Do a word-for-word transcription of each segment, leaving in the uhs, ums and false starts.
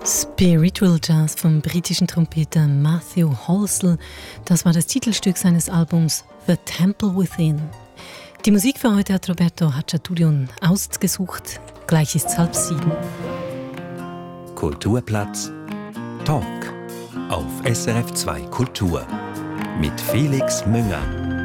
Spiritual Jazz vom britischen Trompeter Matthew Halsall. Das war das Titelstück seines Albums The Temple Within. Die Musik für heute hat Roberto Hachaturian ausgesucht. Gleich ist es halb sieben. Kulturplatz Talk auf S R F zwei Kultur mit Felix Münger.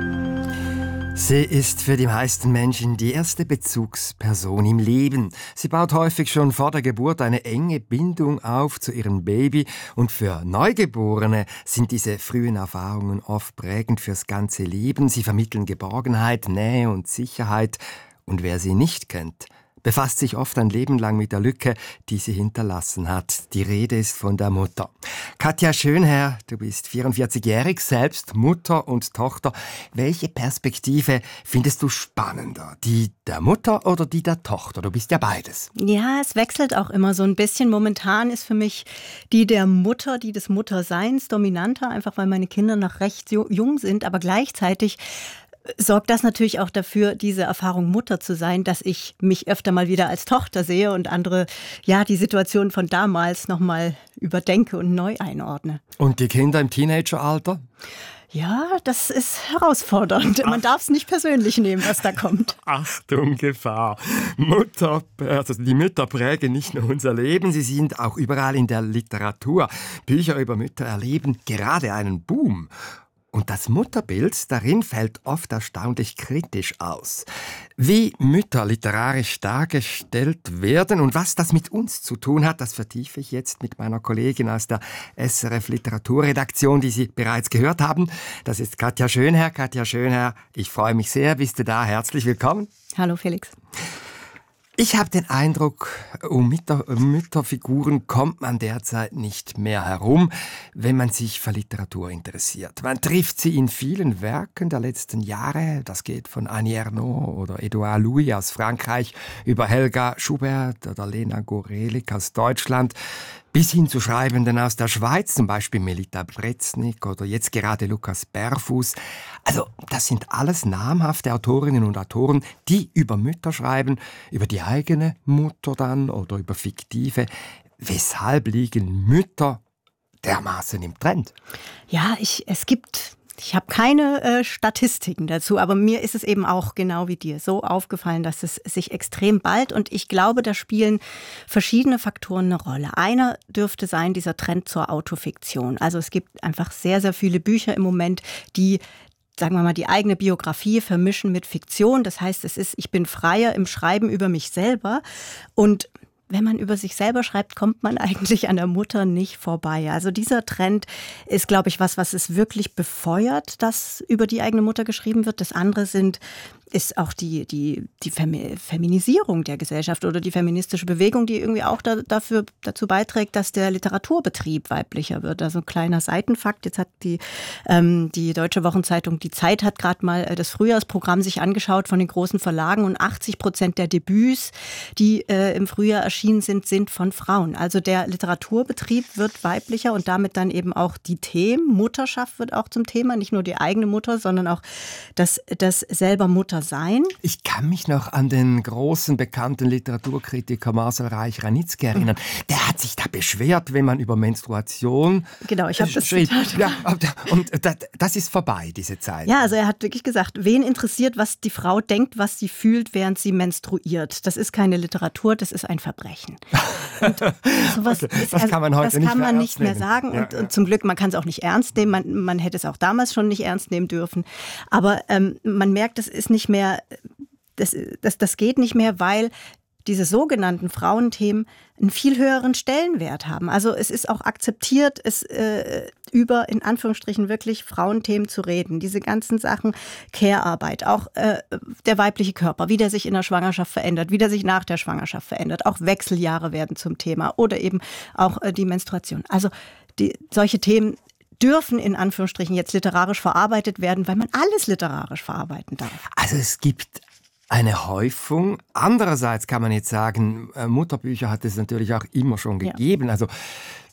Sie ist für die meisten Menschen die erste Bezugsperson im Leben. Sie baut häufig schon vor der Geburt eine enge Bindung auf zu ihrem Baby. Und für Neugeborene sind diese frühen Erfahrungen oft prägend fürs ganze Leben. Sie vermitteln Geborgenheit, Nähe und Sicherheit. Und wer sie nicht kennt, befasst sich oft ein Leben lang mit der Lücke, die sie hinterlassen hat. Die Rede ist von der Mutter. Katja Schönherr, du bist vierundvierzigjährig, selbst Mutter und Tochter. Welche Perspektive findest du spannender? Die der Mutter oder die der Tochter? Du bist ja beides. Ja, es wechselt auch immer so ein bisschen. Momentan ist für mich die der Mutter, die des Mutterseins dominanter, einfach weil meine Kinder noch recht jung sind, aber gleichzeitig sorgt das natürlich auch dafür, diese Erfahrung Mutter zu sein, dass ich mich öfter mal wieder als Tochter sehe und andere, ja, die Situation von damals nochmal überdenke und neu einordne. Und die Kinder im Teenageralter? Ja, das ist herausfordernd. Man darf es nicht persönlich nehmen, was da kommt. Achtung, Gefahr. Mutter, also die Mütter prägen nicht nur unser Leben, sie sind auch überall in der Literatur. Bücher über Mütter erleben gerade einen Boom. Und das Mutterbild darin fällt oft erstaunlich kritisch aus. Wie Mütter literarisch dargestellt werden und was das mit uns zu tun hat, das vertiefe ich jetzt mit meiner Kollegin aus der S R F Literaturredaktion, die Sie bereits gehört haben. Das ist Katja Schönherr. Katja Schönherr, ich freue mich sehr, bist du da. Herzlich willkommen. Hallo Felix. Ich habe den Eindruck, um Mütter, Mütterfiguren kommt man derzeit nicht mehr herum, wenn man sich für Literatur interessiert. Man trifft sie in vielen Werken der letzten Jahre. Das geht von Annie Ernaux oder Édouard Louis aus Frankreich über Helga Schubert oder Lena Gorelik aus Deutschland bis hin zu Schreibenden aus der Schweiz, zum Beispiel Melita Breznik oder jetzt gerade Lukas Berfuß. Also das sind alles namhafte Autorinnen und Autoren, die über Mütter schreiben, über die eigene Mutter dann oder über fiktive. Weshalb liegen Mütter dermaßen im Trend? Ja, ich, es gibt... Ich habe keine äh, Statistiken dazu, aber mir ist es eben auch genau wie dir so aufgefallen, dass es sich extrem ballt und ich glaube, da spielen verschiedene Faktoren eine Rolle. Einer dürfte sein, dieser Trend zur Autofiktion. Also es gibt einfach sehr, sehr viele Bücher im Moment, die sagen wir mal, die eigene Biografie vermischen mit Fiktion. Das heißt, es ist, ich bin freier im Schreiben über mich selber und wenn man über sich selber schreibt, kommt man eigentlich an der Mutter nicht vorbei. Also dieser Trend ist, glaube ich, was, was es wirklich befeuert, dass über die eigene Mutter geschrieben wird. Das andere sind ist auch die, die, die Feminisierung der Gesellschaft oder die feministische Bewegung, die irgendwie auch da, dafür, dazu beiträgt, dass der Literaturbetrieb weiblicher wird. Also ein kleiner Seitenfakt, jetzt hat die, ähm, die Deutsche Wochenzeitung Die Zeit hat gerade mal das Frühjahrsprogramm sich angeschaut von den großen Verlagen und achtzig Prozent der Debüts, die äh, im Frühjahr erschienen sind, sind von Frauen. Also der Literaturbetrieb wird weiblicher und damit dann eben auch die Themen. Mutterschaft wird auch zum Thema, nicht nur die eigene Mutter, sondern auch das, das selber Mutter sein. Ich kann mich noch an den großen, bekannten Literaturkritiker Marcel Reich-Ranitzky erinnern. Mhm. Der hat sich da beschwert, wenn man über Menstruation Genau, ich habe das schrieb. Zitat. Ja, und das ist vorbei, diese Zeit. Ja, also er hat wirklich gesagt, wen interessiert, was die Frau denkt, was sie fühlt, während sie menstruiert. Das ist keine Literatur, das ist ein Verbrechen. Und sowas okay, ist, das kann man heute das nicht, kann mehr, man nicht mehr sagen. Ja, und, ja. und zum Glück, man kann es auch nicht ernst nehmen. Man, man hätte es auch damals schon nicht ernst nehmen dürfen. Aber ähm, man merkt, es ist nicht mehr, das, das, das geht nicht mehr, weil diese sogenannten Frauenthemen einen viel höheren Stellenwert haben. Also es ist auch akzeptiert, es äh, über, in Anführungsstrichen, wirklich Frauenthemen zu reden. Diese ganzen Sachen, Care-Arbeit, auch äh, der weibliche Körper, wie der sich in der Schwangerschaft verändert, wie der sich nach der Schwangerschaft verändert. Auch Wechseljahre werden zum Thema oder eben auch äh, die Menstruation. Also die, solche Themen dürfen in Anführungsstrichen jetzt literarisch verarbeitet werden, weil man alles literarisch verarbeiten darf. Also es gibt eine Häufung. Andererseits kann man jetzt sagen, Mutterbücher hat es natürlich auch immer schon gegeben. Ja. Also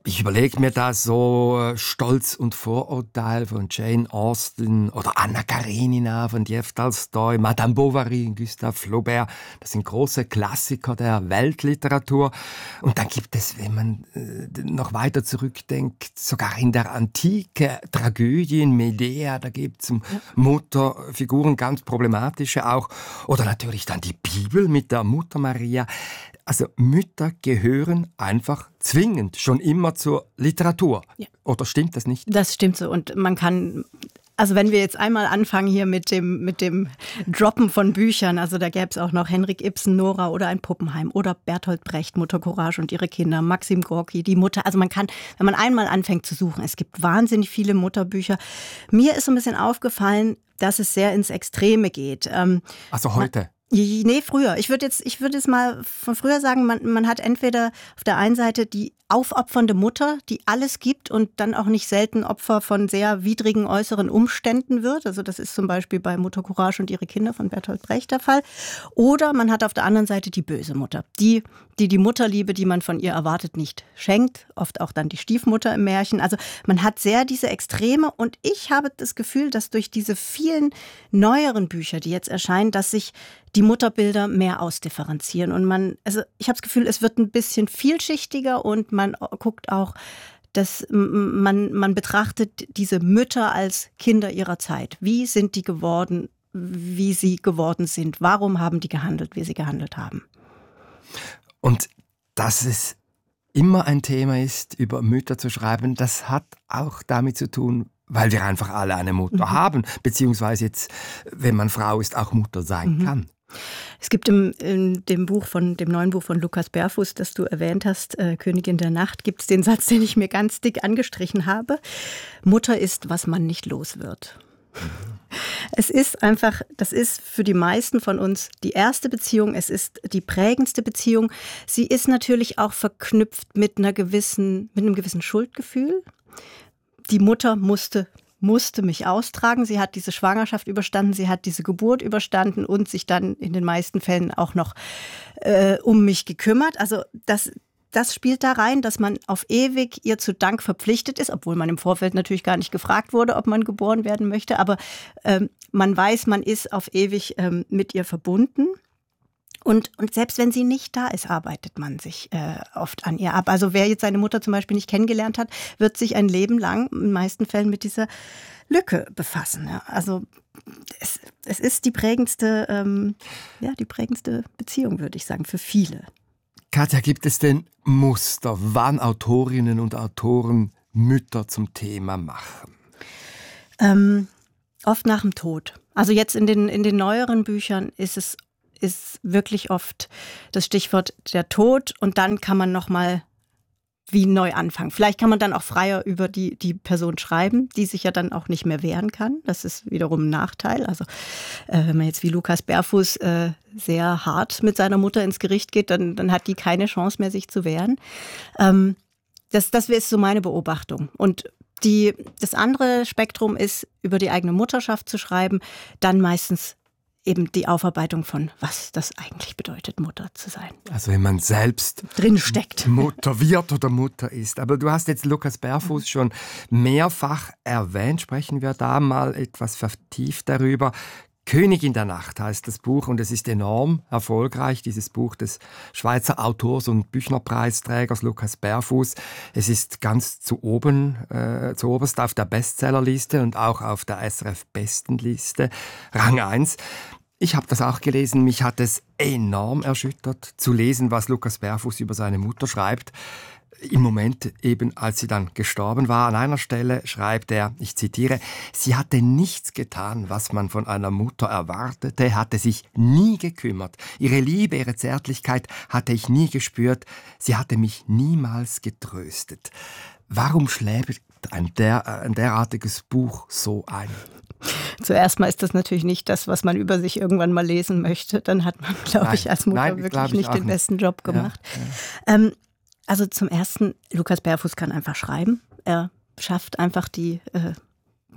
Ich überlege mir da so Stolz und Vorurteil von Jane Austen oder Anna Karenina von Lev Tolstoi, Madame Bovary, Gustave Flaubert. Das sind große Klassiker der Weltliteratur. Und dann gibt es, wenn man äh, noch weiter zurückdenkt, sogar in der Antike Tragödien, Medea, da gibt es Mutterfiguren, ganz problematische auch. Oder natürlich dann die Bibel mit der Mutter Maria. Also Mütter gehören einfach zwingend schon immer zur Literatur. Ja. Oder stimmt das nicht? Das stimmt so. Und man kann, also wenn wir jetzt einmal anfangen hier mit dem, mit dem Droppen von Büchern, also da gäbe es auch noch Henrik Ibsen, Nora oder ein Puppenheim oder Bertolt Brecht, Mutter Courage und ihre Kinder, Maxim Gorki, die Mutter. Also man kann, wenn man einmal anfängt zu suchen, es gibt wahnsinnig viele Mutterbücher. Mir ist so ein bisschen aufgefallen, dass es sehr ins Extreme geht. Also heute? Nee, früher. Ich würde jetzt, ich würde jetzt mal von früher sagen, man, man hat entweder auf der einen Seite die aufopfernde Mutter, die alles gibt und dann auch nicht selten Opfer von sehr widrigen äußeren Umständen wird. Also das ist zum Beispiel bei Mutter Courage und ihre Kinder von Bertolt Brecht der Fall. Oder man hat auf der anderen Seite die böse Mutter, die die, die Mutterliebe, die man von ihr erwartet, nicht schenkt. Oft auch dann die Stiefmutter im Märchen. Also man hat sehr diese Extreme und ich habe das Gefühl, dass durch diese vielen neueren Bücher, die jetzt erscheinen, dass sich die Mutterbilder mehr ausdifferenzieren. Und man, also ich habe das Gefühl, es wird ein bisschen vielschichtiger und man guckt auch, dass man, man betrachtet diese Mütter als Kinder ihrer Zeit. Wie sind die geworden, wie sie geworden sind? Warum haben die gehandelt, wie sie gehandelt haben? Und dass es immer ein Thema ist, über Mütter zu schreiben, das hat auch damit zu tun, weil wir einfach alle eine Mutter mhm. haben, beziehungsweise jetzt, wenn man Frau ist, auch Mutter sein mhm. kann. Es gibt im, in dem Buch von dem neuen Buch von Lukas Berfuß, das du erwähnt hast, äh, Königin der Nacht, gibt es den Satz, den ich mir ganz dick angestrichen habe: Mutter ist, was man nicht los wird. Es ist einfach, das ist für die meisten von uns die erste Beziehung, es ist die prägendste Beziehung. Sie ist natürlich auch verknüpft mit einer gewissen, mit einem gewissen Schuldgefühl. Die Mutter musste musste mich austragen. Sie hat diese Schwangerschaft überstanden, sie hat diese Geburt überstanden und sich dann in den meisten Fällen auch noch äh, um mich gekümmert. Also das, das spielt da rein, dass man auf ewig ihr zu Dank verpflichtet ist, obwohl man im Vorfeld natürlich gar nicht gefragt wurde, ob man geboren werden möchte. Aber ähm, man weiß, man ist auf ewig ähm, mit ihr verbunden. Und, und selbst wenn sie nicht da ist, arbeitet man sich äh, oft an ihr ab. Also wer jetzt seine Mutter zum Beispiel nicht kennengelernt hat, wird sich ein Leben lang in den meisten Fällen mit dieser Lücke befassen. Ja. Also es, es ist die prägendste, ähm, ja, die prägendste Beziehung, würde ich sagen, für viele. Katja, gibt es denn Muster, wann Autorinnen und Autoren Mütter zum Thema machen? Ähm, oft nach dem Tod. Also jetzt in den, in den neueren Büchern ist es ist wirklich oft das Stichwort der Tod und dann kann man nochmal wie neu anfangen. Vielleicht kann man dann auch freier über die, die Person schreiben, die sich ja dann auch nicht mehr wehren kann. Das ist wiederum ein Nachteil. Also äh, wenn man jetzt wie Lukas Berfuß äh, sehr hart mit seiner Mutter ins Gericht geht, dann, dann hat die keine Chance mehr, sich zu wehren. Ähm, das, das ist so meine Beobachtung. Und die, das andere Spektrum ist, über die eigene Mutterschaft zu schreiben, dann meistens eben die Aufarbeitung von, was das eigentlich bedeutet, Mutter zu sein. Also wenn man selbst drin steckt. Mutter wird oder Mutter ist. Aber du hast jetzt Lukas Berfuß mhm. schon mehrfach erwähnt. Sprechen wir da mal etwas vertieft darüber. Königin der Nacht heißt das Buch und es ist enorm erfolgreich, dieses Buch des Schweizer Autors und Büchnerpreisträgers Lukas Berfuß. Es ist ganz zu oben, äh, zu oberst auf der Bestsellerliste und auch auf der S R F-Bestenliste, Rang eins. Ich habe das auch gelesen, mich hat es enorm erschüttert, zu lesen, was Lukas Berfuß über seine Mutter schreibt. Im Moment, eben als sie dann gestorben war, an einer Stelle schreibt er, ich zitiere, sie hatte nichts getan, was man von einer Mutter erwartete, hatte sich nie gekümmert. Ihre Liebe, ihre Zärtlichkeit hatte ich nie gespürt. Sie hatte mich niemals getröstet. Warum schlägt ein, der, ein derartiges Buch so ein? Zuerst mal ist das natürlich nicht das, was man über sich irgendwann mal lesen möchte. Dann hat man, glaube ich, als Mutter nein, wirklich nicht den nicht. besten Job gemacht. Ja, ja. Ähm, Also zum Ersten, Lukas Berfuß kann einfach schreiben. Er schafft einfach die, äh,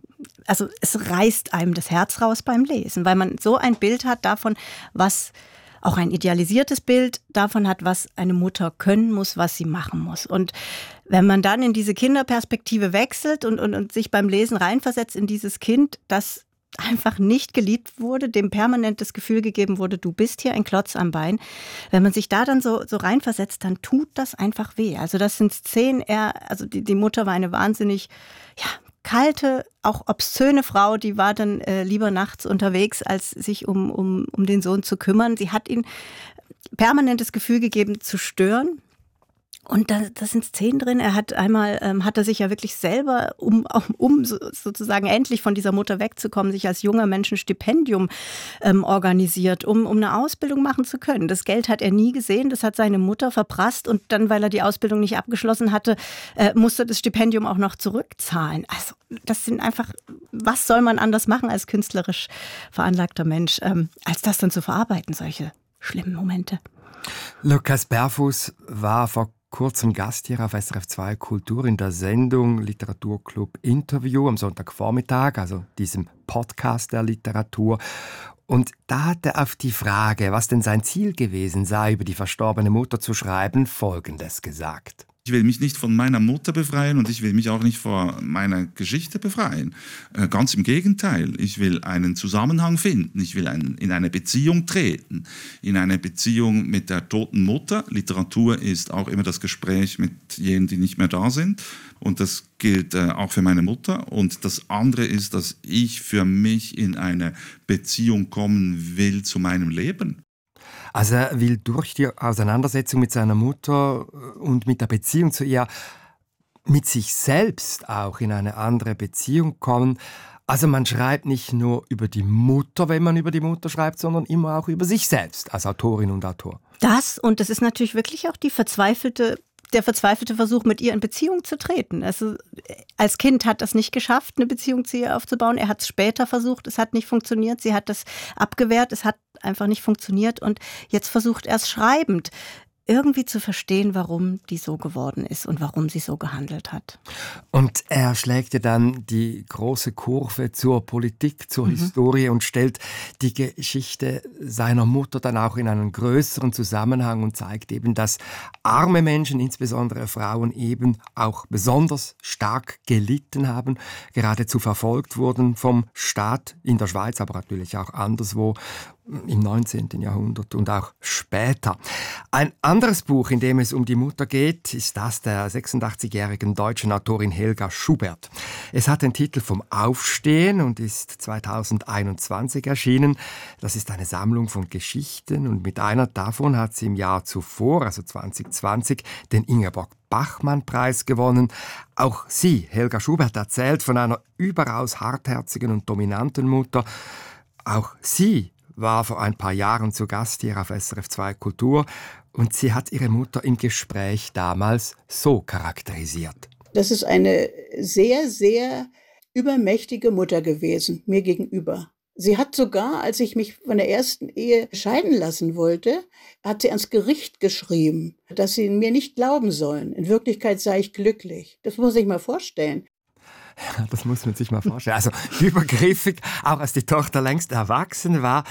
also es reißt einem das Herz raus beim Lesen, weil man so ein Bild hat davon, was, auch ein idealisiertes Bild davon hat, was eine Mutter können muss, was sie machen muss. Und wenn man dann in diese Kinderperspektive wechselt und, und, und sich beim Lesen reinversetzt in dieses Kind, das einfach nicht geliebt wurde, dem permanent das Gefühl gegeben wurde, du bist hier ein Klotz am Bein. Wenn man sich da dann so, so reinversetzt, dann tut das einfach weh. Also das sind Szenen, er, also die, die Mutter war eine wahnsinnig, ja, kalte, auch obszöne Frau, die war dann äh, lieber nachts unterwegs, als sich um, um, um den Sohn zu kümmern. Sie hat ihm permanent das Gefühl gegeben, zu stören. Und da, da sind Szenen drin. Er hat einmal, ähm, hat er sich ja wirklich selber, um, um so, sozusagen endlich von dieser Mutter wegzukommen, sich als junger Mensch ein Stipendium ähm, organisiert, um, um eine Ausbildung machen zu können. Das Geld hat er nie gesehen, das hat seine Mutter verprasst und dann, weil er die Ausbildung nicht abgeschlossen hatte, äh, musste das Stipendium auch noch zurückzahlen. Also das sind einfach, was soll man anders machen als künstlerisch veranlagter Mensch, ähm, als das dann zu verarbeiten, solche schlimmen Momente. Lukas Berfuss war vor kurzem Gast hier auf S R F zwei Kultur in der Sendung Literaturclub Interview am Sonntagvormittag, also diesem Podcast der Literatur. Und da hat er auf die Frage, was denn sein Ziel gewesen sei, über die verstorbene Mutter zu schreiben, Folgendes gesagt. Ich will mich nicht von meiner Mutter befreien und ich will mich auch nicht von meiner Geschichte befreien. Äh, ganz im Gegenteil, ich will einen Zusammenhang finden. Ich will ein, in eine Beziehung treten, in eine Beziehung mit der toten Mutter. Literatur ist auch immer das Gespräch mit jenen, die nicht mehr da sind. Und das gilt äh, auch für meine Mutter. Und das andere ist, dass ich für mich in eine Beziehung kommen will zu meinem Leben. Also er will durch die Auseinandersetzung mit seiner Mutter und mit der Beziehung zu ihr mit sich selbst auch in eine andere Beziehung kommen. Also man schreibt nicht nur über die Mutter, wenn man über die Mutter schreibt, sondern immer auch über sich selbst als Autorin und Autor. Das, und das ist natürlich wirklich auch die verzweifelte der verzweifelte Versuch, mit ihr in Beziehung zu treten. Also, als Kind hat das nicht geschafft, eine Beziehung zu ihr aufzubauen. Er hat es später versucht, es hat nicht funktioniert. Sie hat das abgewehrt, es hat einfach nicht funktioniert. Und jetzt versucht er es schreibend, irgendwie zu verstehen, warum die so geworden ist und warum sie so gehandelt hat. Und er schlägt ja dann die große Kurve zur Politik, zur mhm. Historie und stellt die Geschichte seiner Mutter dann auch in einen größeren Zusammenhang und zeigt eben, dass arme Menschen, insbesondere Frauen, eben auch besonders stark gelitten haben, geradezu verfolgt wurden vom Staat in der Schweiz, aber natürlich auch anderswo im neunzehnten Jahrhundert und auch später. Ein anderes Buch, in dem es um die Mutter geht, ist das der sechsundachtzigjährigen deutschen Autorin Helga Schubert. Es hat den Titel Vom Aufstehen und ist zweitausendeinundzwanzig erschienen. Das ist eine Sammlung von Geschichten und mit einer davon hat sie im Jahr zuvor, also zwanzig zwanzig, den Ingeborg-Bachmann-Preis gewonnen. Auch sie, Helga Schubert, erzählt von einer überaus hartherzigen und dominanten Mutter. Auch sie war vor ein paar Jahren zu Gast hier auf S R F zwei Kultur und sie hat ihre Mutter im Gespräch damals so charakterisiert. Das ist eine sehr, sehr übermächtige Mutter gewesen, mir gegenüber. Sie hat sogar, als ich mich von der ersten Ehe scheiden lassen wollte, hat sie ans Gericht geschrieben, dass sie mir nicht glauben sollen. In Wirklichkeit sei ich glücklich. Das muss man sich mal vorstellen. Ja, das muss man sich mal vorstellen. Also übergriffig, auch als die Tochter längst erwachsen war.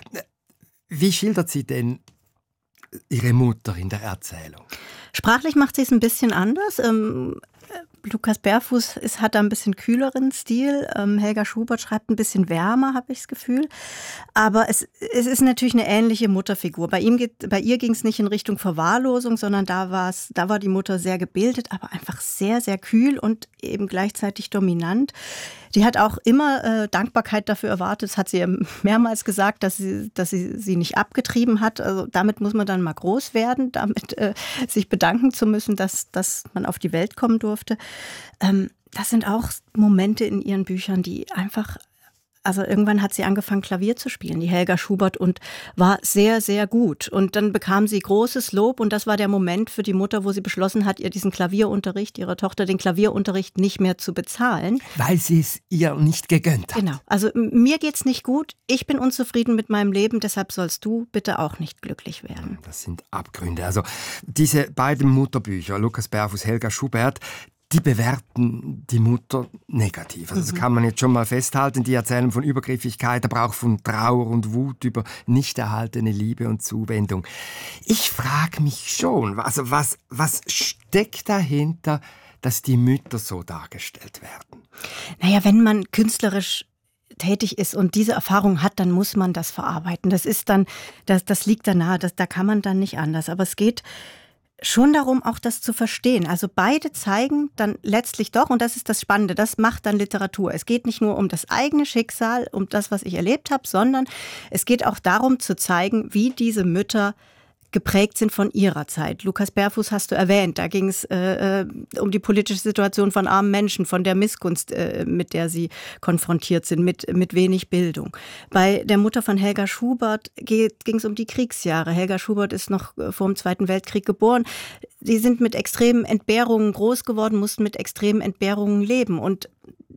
Wie schildert sie denn ihre Mutter in der Erzählung? Sprachlich macht sie es ein bisschen anders. Ähm, Lukas Berfuss ist, hat da ein bisschen kühleren Stil. Ähm, Helga Schubert schreibt ein bisschen wärmer, habe ich das Gefühl. Aber es, es ist natürlich eine ähnliche Mutterfigur. Bei, ihm geht, bei ihr ging es nicht in Richtung Verwahrlosung, sondern da, war's, da war die Mutter sehr gebildet, aber einfach sehr, sehr kühl und eben gleichzeitig dominant. Die hat auch immer äh, Dankbarkeit dafür erwartet. Das hat sie ja mehrmals gesagt, dass sie, dass sie sie nicht abgetrieben hat. Also damit muss man dann mal groß werden, damit äh, sich bedanken zu müssen, dass, dass man auf die Welt kommen durfte. Ähm, das sind auch Momente in ihren Büchern, die einfach... Also irgendwann hat sie angefangen, Klavier zu spielen, die Helga Schubert, und war sehr, sehr gut. Und dann bekam sie großes Lob und das war der Moment für die Mutter, wo sie beschlossen hat, ihr diesen Klavierunterricht, ihrer Tochter den Klavierunterricht nicht mehr zu bezahlen. Weil sie es ihr nicht gegönnt hat. Genau. Also mir geht's nicht gut, ich bin unzufrieden mit meinem Leben, deshalb sollst du bitte auch nicht glücklich werden. Das sind Abgründe. Also diese beiden Mutterbücher, Lukas Berfuss, Helga Schubert, die bewerten die Mutter negativ. Also das kann man jetzt schon mal festhalten. Die erzählen von Übergriffigkeit, aber auch von Trauer und Wut über nicht erhaltene Liebe und Zuwendung. Ich frage mich schon, also was, was steckt dahinter, dass die Mütter so dargestellt werden? Naja, wenn man künstlerisch tätig ist und diese Erfahrung hat, dann muss man das verarbeiten. Das ist dann, das, das liegt da nahe, das, da kann man dann nicht anders. Aber es geht schon darum, auch das zu verstehen. Also beide zeigen dann letztlich doch, und das ist das Spannende, das macht dann Literatur. Es geht nicht nur um das eigene Schicksal, um das, was ich erlebt habe, sondern es geht auch darum zu zeigen, wie diese Mütter geprägt sind von ihrer Zeit. Lukas Berfuß hast du erwähnt, da ging es äh, um die politische Situation von armen Menschen, von der Missgunst, äh, mit der sie konfrontiert sind, mit, mit wenig Bildung. Bei der Mutter von Helga Schubert ging es um die Kriegsjahre. Helga Schubert ist noch äh, vor dem Zweiten Weltkrieg geboren. Sie sind mit extremen Entbehrungen groß geworden, mussten mit extremen Entbehrungen leben. Und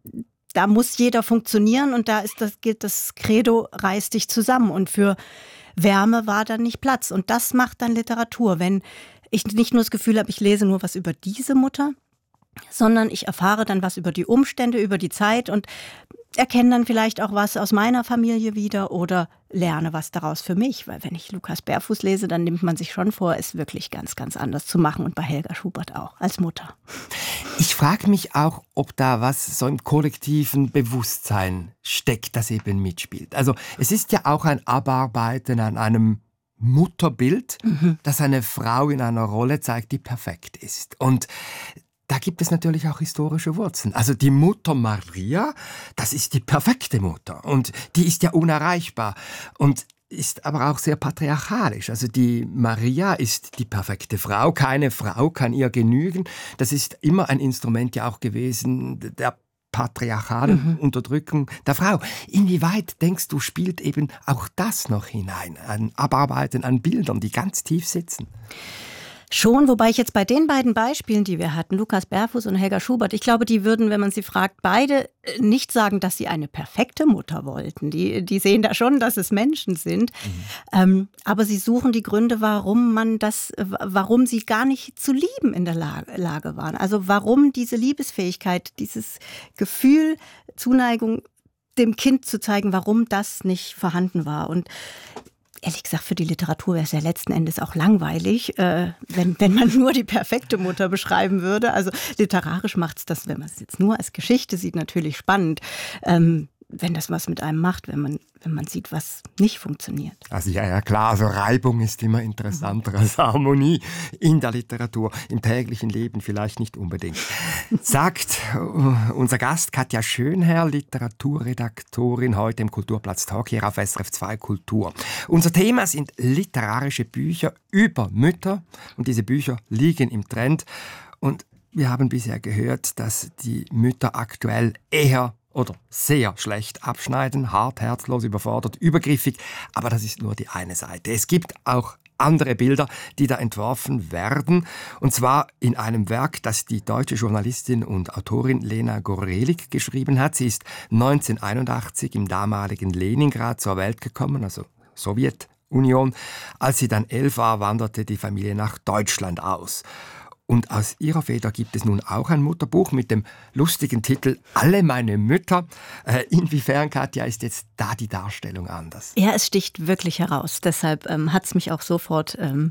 da muss jeder funktionieren und da ist das, gilt das Credo, reiß dich zusammen. Und für Wärme war dann nicht Platz. Und das macht dann Literatur, wenn ich nicht nur das Gefühl habe, ich lese nur was über diese Mutter, sondern ich erfahre dann was über die Umstände, über die Zeit und erkenne dann vielleicht auch was aus meiner Familie wieder oder lerne was daraus für mich. Weil wenn ich Lukas Berfuß lese, dann nimmt man sich schon vor, es wirklich ganz, ganz anders zu machen. Und bei Helga Schubert auch, als Mutter. Ich frage mich auch, ob da was so im kollektiven Bewusstsein steckt, das eben mitspielt. Also es ist ja auch ein Abarbeiten an einem Mutterbild, mhm. das eine Frau in einer Rolle zeigt, die perfekt ist. Und da gibt es natürlich auch historische Wurzeln. Also die Mutter Maria, das ist die perfekte Mutter und die ist ja unerreichbar und ist aber auch sehr patriarchalisch. Also die Maria ist die perfekte Frau, keine Frau kann ihr genügen. Das ist immer ein Instrument ja auch gewesen der patriarchalen mhm. Unterdrückung der Frau. Inwieweit, denkst du, spielt eben auch das noch hinein? Ein Abarbeiten an Bildern, die ganz tief sitzen? Schon, wobei ich jetzt bei den beiden Beispielen, die wir hatten, Lukas Berfuß und Helga Schubert, ich glaube, die würden, wenn man sie fragt, beide nicht sagen, dass sie eine perfekte Mutter wollten. Die, die sehen da schon, dass es Menschen sind. Mhm. Ähm, aber sie suchen die Gründe, warum man das, warum sie gar nicht zu lieben in der Lage, Lage waren. Also warum diese Liebesfähigkeit, dieses Gefühl, Zuneigung dem Kind zu zeigen, warum das nicht vorhanden war. Und ehrlich gesagt, für die Literatur wäre es ja letzten Endes auch langweilig, äh, wenn, wenn man nur die perfekte Mutter beschreiben würde. Also literarisch macht es das, wenn man es jetzt nur als Geschichte sieht, natürlich spannend. Ähm, wenn das was mit einem macht, wenn man, wenn man sieht, was nicht funktioniert. Also ja, ja klar, also Reibung ist immer interessanter mhm. als Harmonie in der Literatur, im täglichen Leben vielleicht nicht unbedingt. Sagt unser Gast Katja Schönherr, Literaturredaktorin, heute im Kulturplatz Talk hier auf S R F zwei Kultur. Unser Thema sind literarische Bücher über Mütter und diese Bücher liegen im Trend. Und wir haben bisher gehört, dass die Mütter aktuell eher oder sehr schlecht abschneiden, hart, herzlos, überfordert, übergriffig. Aber das ist nur die eine Seite. Es gibt auch andere Bilder, die da entworfen werden. Und zwar in einem Werk, das die deutsche Journalistin und Autorin Lena Gorelik geschrieben hat. Sie ist neunzehnhunderteinundachtzig im damaligen Leningrad zur Welt gekommen, also Sowjetunion. Als sie dann elf war, wanderte die Familie nach Deutschland aus. Und aus ihrer Feder gibt es nun auch ein Mutterbuch mit dem lustigen Titel »Alle meine Mütter«. Äh, inwiefern, Katja, ist jetzt da die Darstellung anders? Ja, es sticht wirklich heraus. Deshalb ähm, hat es mich auch sofort... Ähm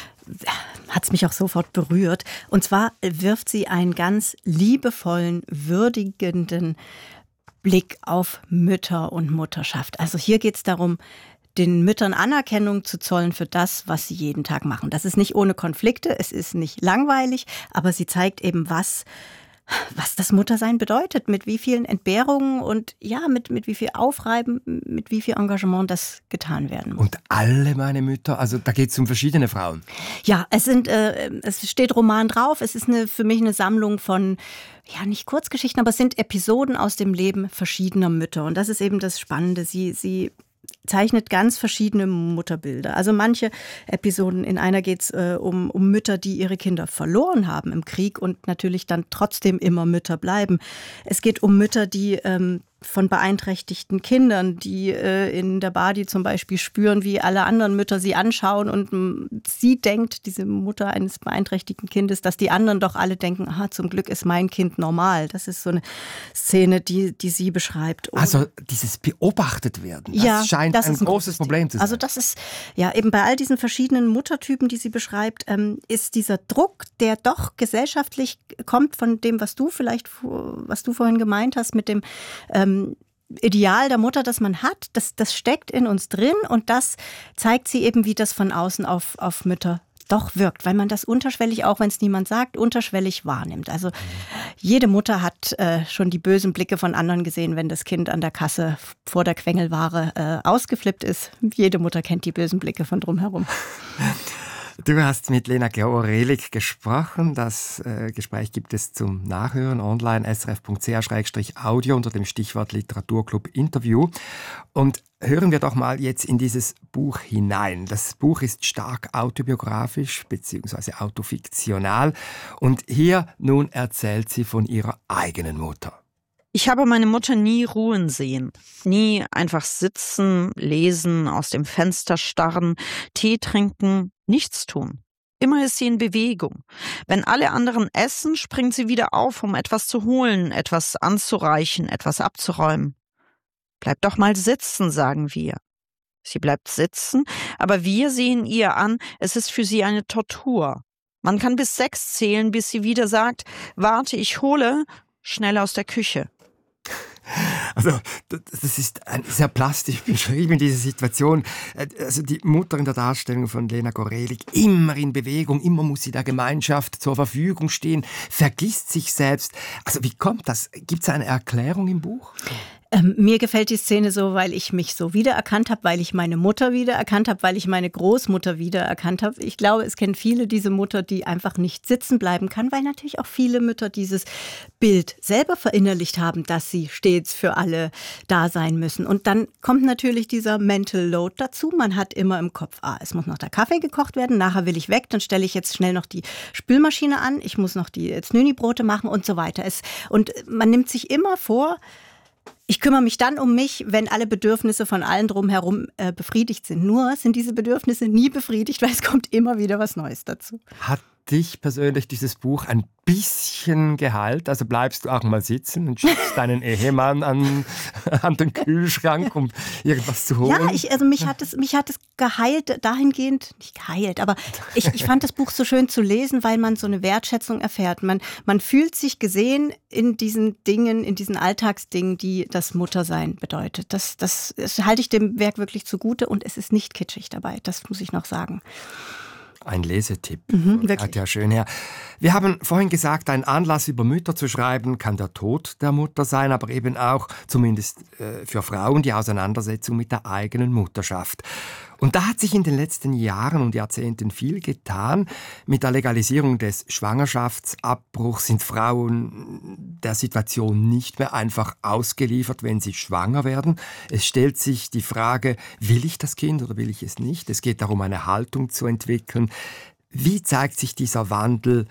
hat es mich auch sofort berührt. Und zwar wirft sie einen ganz liebevollen, würdigenden Blick auf Mütter und Mutterschaft. Also hier geht es darum, den Müttern Anerkennung zu zollen für das, was sie jeden Tag machen. Das ist nicht ohne Konflikte, es ist nicht langweilig, aber sie zeigt eben, was, was das Muttersein bedeutet, mit wie vielen Entbehrungen und ja, mit, mit wie viel Aufreiben, mit wie viel Engagement das getan werden muss. Und alle meine Mütter, also da geht es um verschiedene Frauen. Ja, es sind, äh, es steht Roman drauf, es ist eine, für mich eine Sammlung von, ja, nicht Kurzgeschichten, aber es sind Episoden aus dem Leben verschiedener Mütter. Und das ist eben das Spannende, sie, sie zeichnet ganz verschiedene Mutterbilder. Also manche Episoden, in einer geht es äh, um, um Mütter, die ihre Kinder verloren haben im Krieg und natürlich dann trotzdem immer Mütter bleiben. Es geht um Mütter, die ähm, von beeinträchtigten Kindern, die äh, in der Badi zum Beispiel spüren, wie alle anderen Mütter sie anschauen und m, sie denkt, diese Mutter eines beeinträchtigten Kindes, dass die anderen doch alle denken, aha, zum Glück ist mein Kind normal. Das ist so eine Szene, die, die sie beschreibt. Und also dieses beobachtet werden, das ja, scheint das ein, ein großes Problem zu sein. Also das ist, ja, eben bei all diesen verschiedenen Muttertypen, die sie beschreibt, ähm, ist dieser Druck, der doch gesellschaftlich kommt von dem, was du vielleicht, was du vorhin gemeint hast, mit dem ähm, Ideal der Mutter, das man hat, das, das steckt in uns drin und das zeigt sie eben, wie das von außen auf, auf Mütter doch wirkt, weil man das unterschwellig, auch wenn es niemand sagt, unterschwellig wahrnimmt. Also jede Mutter hat äh, schon die bösen Blicke von anderen gesehen, wenn das Kind an der Kasse vor der Quengelware äh, ausgeflippt ist. Jede Mutter kennt die bösen Blicke von drumherum. Du hast mit Lena Gorelik gesprochen. Das äh, Gespräch gibt es zum Nachhören online s r f punkt c h audio unter dem Stichwort Literaturclub Interview. Und hören wir doch mal jetzt in dieses Buch hinein. Das Buch ist stark autobiografisch bzw. autofiktional. Und hier nun erzählt sie von ihrer eigenen Mutter. Ich habe meine Mutter nie ruhen sehen, nie einfach sitzen, lesen, aus dem Fenster starren, Tee trinken, nichts tun. Immer ist sie in Bewegung. Wenn alle anderen essen, springt sie wieder auf, um etwas zu holen, etwas anzureichen, etwas abzuräumen. Bleib doch mal sitzen, sagen wir. Sie bleibt sitzen, aber wir sehen ihr an, es ist für sie eine Tortur. Man kann bis sechs zählen, bis sie wieder sagt, warte, ich hole, schnell aus der Küche. Also das ist sehr plastisch beschrieben, diese Situation. Also die Mutter in der Darstellung von Lena Gorelik, immer in Bewegung, immer muss sie der Gemeinschaft zur Verfügung stehen, vergisst sich selbst. Also wie kommt das? Gibt es eine Erklärung im Buch? Ähm, mir gefällt die Szene so, weil ich mich so wiedererkannt habe, weil ich meine Mutter wiedererkannt habe, weil ich meine Großmutter wiedererkannt habe. Ich glaube, es kennen viele diese Mutter, die einfach nicht sitzen bleiben kann, weil natürlich auch viele Mütter dieses Bild selber verinnerlicht haben, dass sie stets für alle da sein müssen. Und dann kommt natürlich dieser Mental Load dazu. Man hat immer im Kopf, ah, es muss noch der Kaffee gekocht werden, nachher will ich weg, dann stelle ich jetzt schnell noch die Spülmaschine an, ich muss noch die Znüni-Brote machen und so weiter. Es, und man nimmt sich immer vor, ich kümmere mich dann um mich, wenn alle Bedürfnisse von allen drumherum äh, befriedigt sind. Nur sind diese Bedürfnisse nie befriedigt, weil es kommt immer wieder was Neues dazu. Hat dich persönlich dieses Buch ein bisschen geheilt? Also bleibst du auch mal sitzen und schickst deinen Ehemann an, an den Kühlschrank, um irgendwas zu holen? Ja, ich, also mich hat es, mich hat es geheilt, dahingehend, nicht geheilt, aber ich, ich fand das Buch so schön zu lesen, weil man so eine Wertschätzung erfährt. Man, man fühlt sich gesehen in diesen Dingen, in diesen Alltagsdingen, die das Muttersein bedeutet. Das, das, das halte ich dem Werk wirklich zugute und es ist nicht kitschig dabei, das muss ich noch sagen. Ein Lesetipp. Mhm, wirklich. Katja Schönherr. Wir haben vorhin gesagt, ein Anlass über Mütter zu schreiben, kann der Tod der Mutter sein, aber eben auch, zumindest äh, für Frauen, die Auseinandersetzung mit der eigenen Mutterschaft. Und da hat sich in den letzten Jahren und Jahrzehnten viel getan. Mit der Legalisierung des Schwangerschaftsabbruchs sind Frauen der Situation nicht mehr einfach ausgeliefert, wenn sie schwanger werden. Es stellt sich die Frage, will ich das Kind oder will ich es nicht? Es geht darum, eine Haltung zu entwickeln. Wie zeigt sich dieser Wandel